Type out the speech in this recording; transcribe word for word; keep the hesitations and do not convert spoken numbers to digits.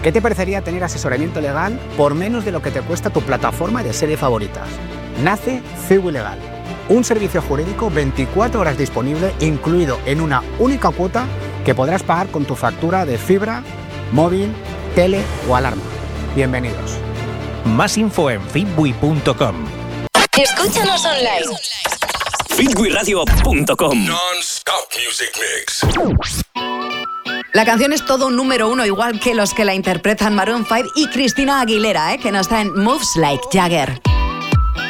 ¿Qué te parecería tener asesoramiento legal por menos de lo que te cuesta tu plataforma de series favoritas? Nace Ciwi Legal, un servicio jurídico veinticuatro horas disponible, incluido en una única cuota que podrás pagar con tu factura de fibra, móvil, tele o alarma. Bienvenidos. Más info en fitwi punto com. Escúchanos online. fitwi radio punto com. Non-stop music mix. La canción es todo un número uno, igual que los que la interpretan Maroon cinco y Cristina Aguilera, ¿eh? Que nos traen Moves Like Jagger.